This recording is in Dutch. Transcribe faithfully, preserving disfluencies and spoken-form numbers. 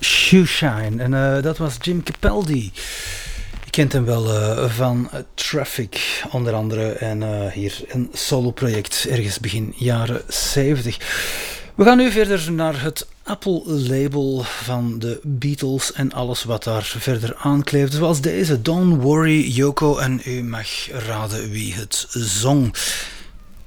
Shoeshine. En uh, dat was Jim Capaldi. Je kent hem wel uh, van uh, Traffic, onder andere. En uh, hier een solo-project, ergens begin jaren zeventig. We gaan nu verder naar het Apple-label van de Beatles en alles wat daar verder aankleeft. Zoals deze, Don't Worry Yoko. En u mag raden wie het zong.